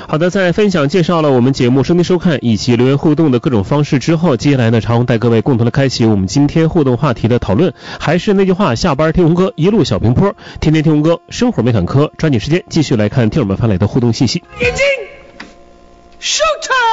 好的，在分享介绍了我们节目收听收看以及留言互动的各种方式之后，接下来呢，常红带各位共同的开启我们今天互动话题的讨论。还是那句话，下班听红歌，一路小平坡，天天听红歌，生活没坎坷。抓紧时间继续来看听友们发来的互动信息。 眼睛 ，Show time。